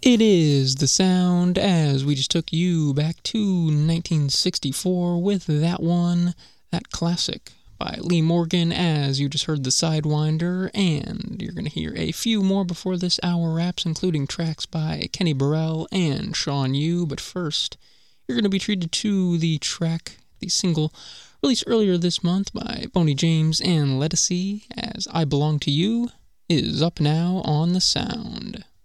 It is The Sound, as we just took you back to 1964 with that one, that classic by Lee Morgan, as you just heard The Sidewinder, and you're going to hear a few more before this hour wraps, including tracks by Kenny Burrell and Sean Yu. But first, you're going to be treated to the single released earlier this month by Boney James and Ledisi, as I Belong to You is up now on The Sound.